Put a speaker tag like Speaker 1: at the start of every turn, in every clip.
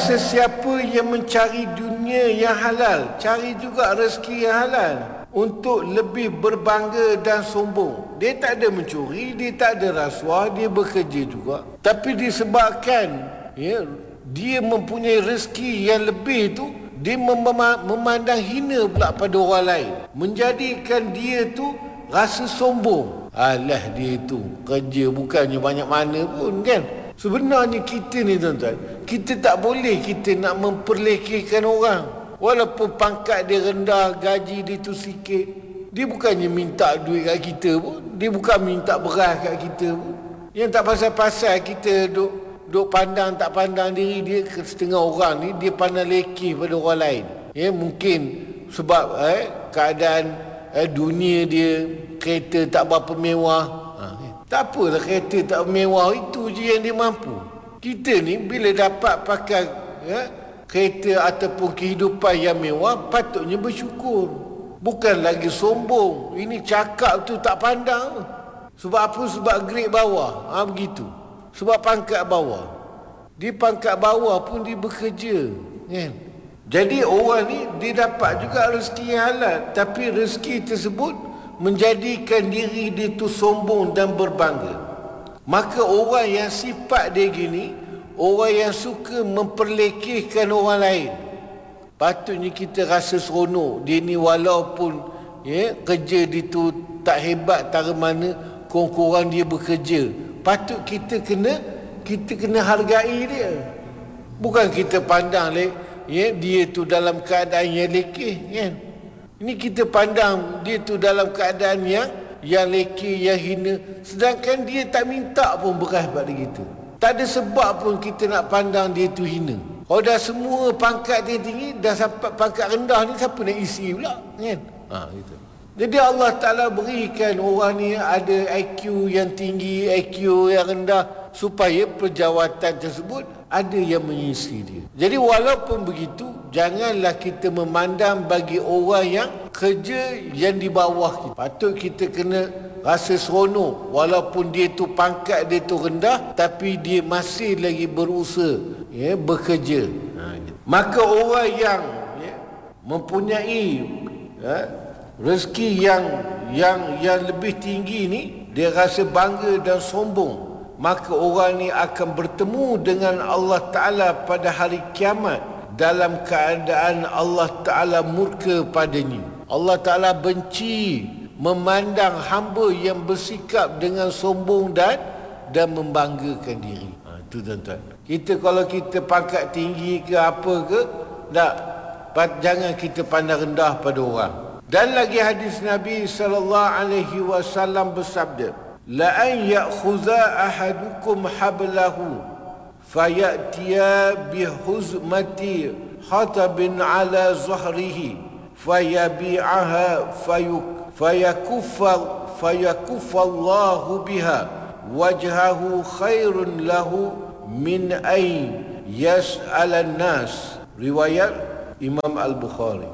Speaker 1: sesiapa yang mencari dunia yang halal, cari juga rezeki yang halal untuk lebih berbangga dan sombong. Dia tak ada mencuri, dia tak ada rasuah, dia bekerja juga. Tapi disebabkan dia mempunyai rezeki yang lebih tu, dia memandang hina pula pada orang lain, menjadikan dia tu rasa sombong. Alah, dia tu kerja bukannya banyak mana pun kan. Sebenarnya kita ni tuan-tuan, kita tak boleh kita nak memperlekehkan orang. Walaupun pangkat dia rendah, gaji dia tu sikit, dia bukannya minta duit kat kita pun, dia bukan minta beras kat kita pun. Yang tak pasal-pasal kita duk pandang tak pandang diri dia. Setengah orang ni dia pandang lekeh pada orang lain. Mungkin sebab keadaan dunia dia, kereta tak berapa mewah. Tak apalah kereta tak mewah, itu je yang dia mampu. Kita ni bila dapat pakai kereta ataupun kehidupan yang mewah, patutnya bersyukur, bukan lagi sombong. Ini cakap tu tak pandang. Sebab apa? Sebab grade bawah. Begitu. Sebab pangkat bawah. Di pangkat bawah pun dia bekerja kan? Jadi orang ni dia dapat juga rezeki yang halal, tapi rezeki tersebut menjadikan diri dia tu sombong dan berbangga. Maka orang yang sifat dia gini, orang yang suka memperlekehkan orang lain, patutnya kita rasa seronok. Dia ni walaupun kerja dia tu tak hebat tara mana, kurang-kurang dia bekerja, patut kita kena hargai dia. Bukan kita pandang dia tu dalam keadaan yang lekeh kan. Ini kita pandang dia tu dalam keadaan yang lekeh, yang hina, sedangkan dia tak minta pun beras pada kita. Tak ada sebab pun kita nak pandang dia tu hina. Kalau dah semua pangkat dia tinggi, dah sampai pangkat rendah ni, siapa nak isi pula kan? Gitu. Jadi Allah Ta'ala berikan orang ni ada IQ yang tinggi, IQ yang rendah, supaya perjawatan tersebut ada yang mengisi dia. Jadi walaupun begitu, janganlah kita memandang bagi orang yang kerja yang di bawah kita. Patut kita kena rasa seronok, walaupun dia tu pangkat dia tu rendah, tapi dia masih lagi berusaha bekerja. Maka orang yang mempunyai rezeki yang lebih tinggi ni, dia rasa bangga dan sombong. Maka orang ni akan bertemu dengan Allah Ta'ala pada hari kiamat dalam keadaan Allah Ta'ala murka padanya. Allah Ta'ala benci memandang hamba yang bersikap dengan sombong dan membanggakan diri. Itu tuan-tuan. Kalau kita pangkat tinggi ke apa ke, jangan kita pandang rendah pada orang. Dan lagi hadis Nabi SAW bersabda, la an ya'khudha ahadukum hablahu fayatiya bihuzmati hatabin ala zuhrihi fayabi'aha fayakuffa Allahu biha wajhahu khairun lahu min ay yas'alan nas. Riwayat Imam Al-Bukhari.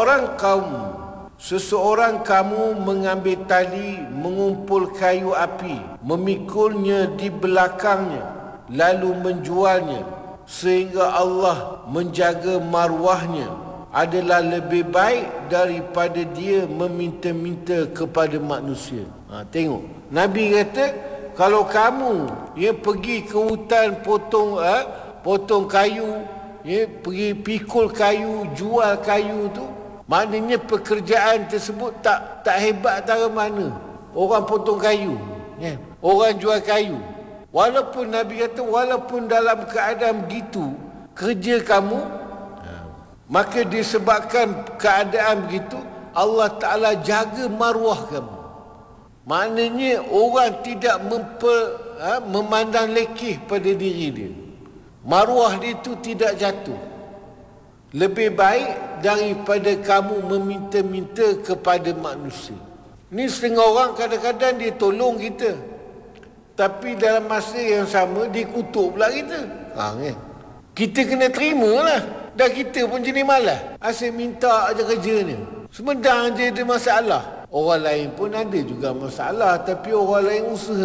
Speaker 1: Seseorang kamu mengambil tali, mengumpul kayu api, memikulnya di belakangnya, lalu menjualnya, sehingga Allah menjaga maruahnya, adalah lebih baik daripada dia meminta-minta kepada manusia. Tengok, Nabi kata, kalau kamu pergi ke hutan potong kayu, pergi pikul kayu, jual kayu tu, maknanya pekerjaan tersebut tak hebat tara mana. Orang potong kayu, orang jual kayu. Walaupun Nabi kata, walaupun dalam keadaan begitu kerja kamu, maka disebabkan keadaan begitu, Allah Ta'ala jaga maruah kamu. Maknanya orang tidak memandang lekeh pada diri dia. Maruah dia itu tidak jatuh. Lebih baik daripada kamu meminta-minta kepada manusia. Ni setengah orang kadang-kadang dia tolong kita, tapi dalam masa yang sama dia kutuk pula kita. Kita kena terima lah. Dah kita pun jenis malas, asyik minta aja kerjanya, semedang je ada masalah. Orang lain pun ada juga masalah, tapi orang lain usaha.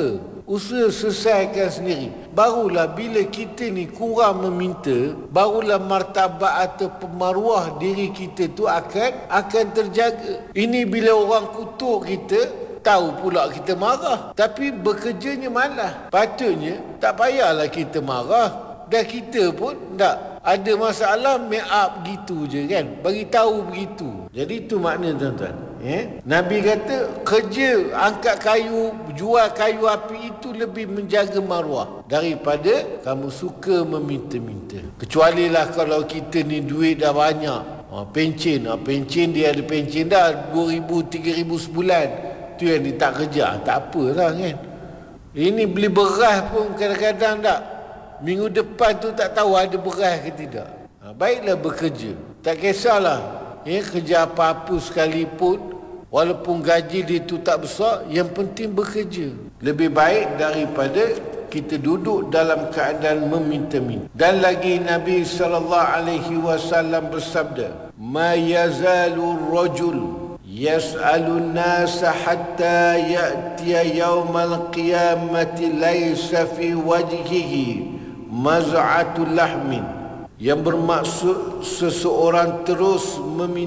Speaker 1: Usaha selesaikan sendiri. Barulah bila kita ni kurang meminta, barulah martabat atau maruah diri kita tu akan terjaga. Ini bila orang kutuk kita, tahu pula kita marah, tapi bekerjanya malah. Patutnya tak payahlah kita marah, dan kita pun tak ada masalah, make up gitu je kan, bagi tahu begitu. Jadi itu makna tuan-tuan. Nabi kata kerja angkat kayu, jual kayu api itu lebih menjaga maruah daripada kamu suka meminta-minta. Kecuali lah kalau kita ni duit dah banyak, pencen dia ada pencen dah 2,000 3,000 sebulan, tu yang dia tak kerja, tak apalah kan. Ini beli beras pun kadang-kadang tak, minggu depan tu tak tahu ada beras ke tidak. Baiklah bekerja, tak kisahlah kerja apa-apa sekalipun, walaupun gaji dia tu tak besar, yang penting bekerja. Lebih baik daripada kita duduk dalam keadaan meminta-minta. Dan lagi Nabi SAW bersabda, ma yazalu rajul yas'alun nasa hatta ya'tiya yawmal qiyamati laysa fi wajhihi maz'atul lahmin. Yang bermaksud seseorang terus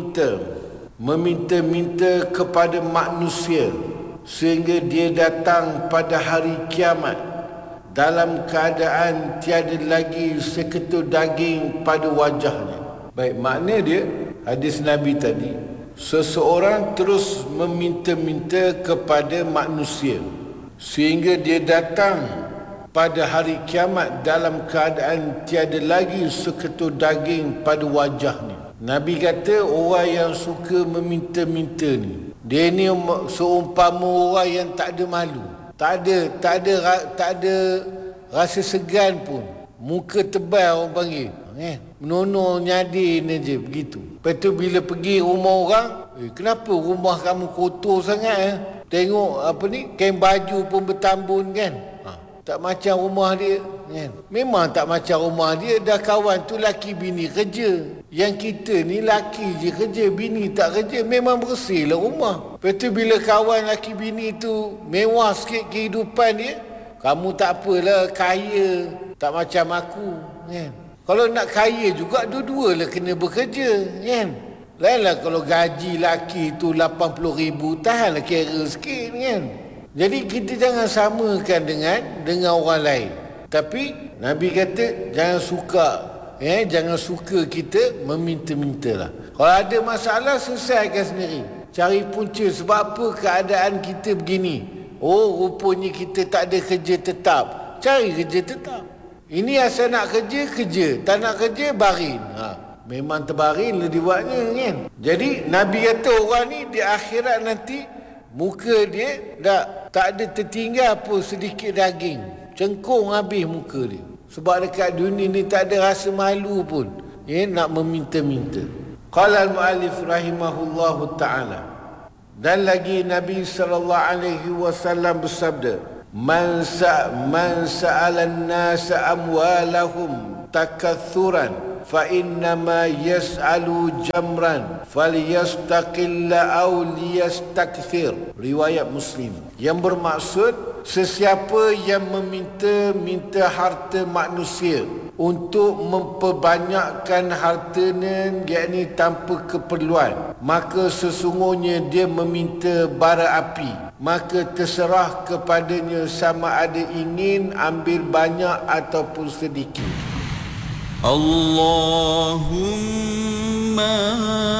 Speaker 1: meminta-minta kepada manusia sehingga dia datang pada hari kiamat dalam keadaan tiada lagi seketul daging pada wajahnya. Baik, makna dia hadis Nabi tadi, seseorang terus meminta-minta kepada manusia sehingga dia datang pada hari kiamat dalam keadaan tiada lagi seketul daging pada wajahnya. Nabi kata orang yang suka meminta-minta ni, dia ni seumpama orang yang tak ada malu, tak ada rasa segan pun, muka tebal orang panggil, menono nyadin je begitu. Lepas tu bila pergi rumah orang, kenapa rumah kamu kotor sangat tengok kain baju pun bertambun kan, tak macam rumah dia kan? Memang tak macam rumah dia. Dah kawan tu laki bini kerja, yang kita ni laki je kerja, bini tak kerja, memang bersih lah rumah. Lepas tu bila kawan laki bini tu mewah sikit kehidupan dia, kamu tak apalah kaya, tak macam aku kan. Kalau nak kaya juga dua-dua lah kena bekerja kan. Lainlah kalau gaji laki tu 80,000, tahanlah kira sikit kan. Jadi kita jangan samakan dengan orang lain. Tapi Nabi kata jangan suka kita meminta-minta lah. Kalau ada masalah selesaikan sendiri. Cari punca sebab apa keadaan kita begini. Rupanya kita tak ada kerja tetap. Cari kerja tetap. Ini asal nak kerja, tak nak kerja barin. Memang terbarin lah dibuatnya kan. Jadi Nabi kata orang ni di akhirat nanti muka dia tak ada tertinggal pun sedikit daging, cengkung habis muka dia. Sebab dekat dunia ni tak ada rasa malu pun nak meminta-minta. Qala al-muallif rahimahullahu ta'ala. Dan lagi Nabi SAW bersabda, man sa'ala an-nasa amwalahum takathuran fa innama yas'alu jamran falyastaqilla aw liyastakthir. Riwayat Muslim. Yang bermaksud sesiapa yang meminta harta manusia untuk memperbanyakkan hartanya, yakni tanpa keperluan, maka sesungguhnya dia meminta bara api. Maka terserah kepadanya sama ada ingin ambil banyak ataupun sedikit.
Speaker 2: Allahumma